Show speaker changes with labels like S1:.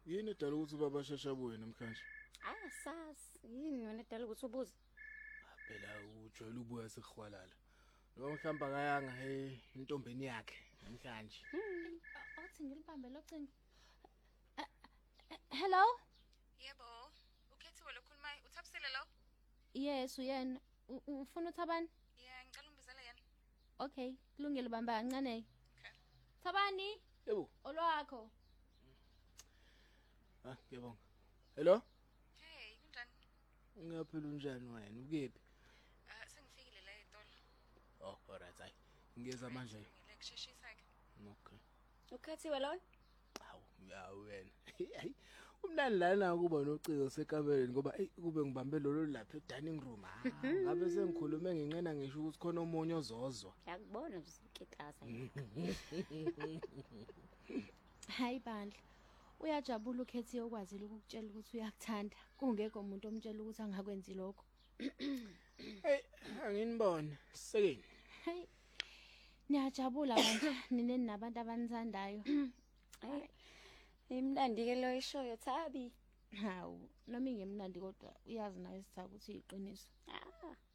S1: Yini edala ukuthi ubaba asheshe abuye namhlanje?
S2: Sas, yini wena edala ukuthi ubuze?
S1: Phela ujwayele ubuya sekuhwalala. Noma mhlamba kayanga intombeni yakhe namhlanje.
S3: Othi ngilibambe locingo. Hello?
S4: Yebo, ukhethiwe lokhulumayo, uthapsile lo?
S3: Yes, uyena. Ufuna uThabani?
S4: Yeah, ngicela umbizele yena.
S3: Okay, kulungile bamba kancane.
S4: Okay.
S3: Thabani?
S1: Yebo.
S3: Olwakho.
S1: Ngiyabonga. Hello?
S4: Hey, kunjani?
S1: Ungaphela unjani wena? Ukephi?
S4: Sengifikile la etolo.
S1: Oh, alright, hayi. Ngiyeza manje.
S4: Ngile kusheshisa ke.
S1: Okay.
S2: Ukhethiwe lo?
S1: Awu wena. Hayi. Umnani lana kuba nocingo sekameleni ngoba kube ngibambe lolo lapha edining room. Ngabe sengikhulume nginqena ngisho ukuthi khona umunye ozozwa.
S2: Yakubona uzikitaza.
S3: Hayi bandla. Uyajabula ukhethiwe ukwazile ukukutshela ukuthi uyakuthanda. Kungekho umuntu omtshela ukuthi angakwenzi lokho.
S1: Hey, anginibone. Sekeni.
S3: Hey. Niyajabula bandla nineni nabantu abanithandayo.
S2: Hey. Imnandi ke lo ishoyo Thabi.
S3: Hawu, noma ingemnandi kodwa uyazi nawe sithatha ukuthi iqiniso.